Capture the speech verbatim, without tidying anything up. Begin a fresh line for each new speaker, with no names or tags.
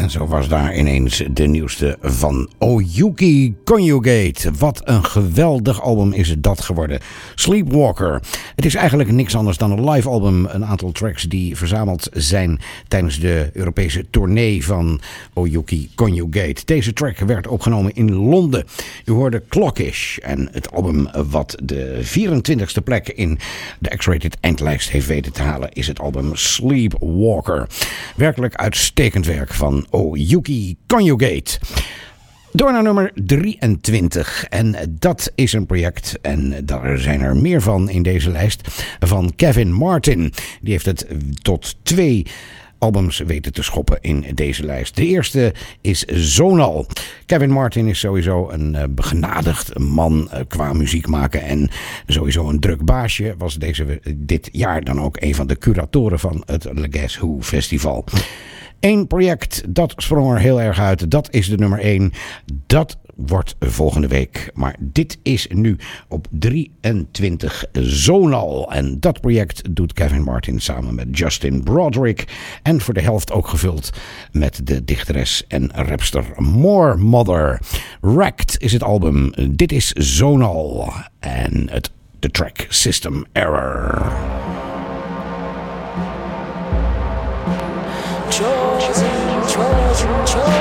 En zo was daar ineens de nieuwste van Oyuki Conjugate. Wat een geweldig album is het dat geworden. Sleepwalker. Het is eigenlijk niks anders dan een live album. Een aantal tracks die verzameld zijn tijdens de Europese tournee van Oyuki Conjugate. Deze track werd opgenomen in Londen. U hoorde Clockish. En het album wat de vierentwintigste plek in de X-Rated eindlijst heeft weten te halen is het album Sleepwalker. Werkelijk uitstekend werk van Oyuki Conjugate. Door naar nummer drieëntwintig. En dat is een project, en daar zijn er meer van in deze lijst, van Kevin Martin. Die heeft het tot twee albums weten te schoppen in deze lijst. De eerste is Zonal. Kevin Martin is sowieso een uh, begenadigd man uh, qua muziek maken en sowieso een druk baasje. Was deze, dit jaar dan ook een van de curatoren van het Guess Who Festival. Eén project, dat sprong er heel erg uit. Dat is de nummer één. Dat wordt volgende week. Maar dit is nu op drieëntwintig Zonal. En dat project doet Kevin Martin samen met Justin Broderick. En voor de helft ook gevuld met de dichteres en rapster More Mother. Wrecked is het album. Dit is Zonal. En het, de track System Error.
Chosen, chosen, chosen.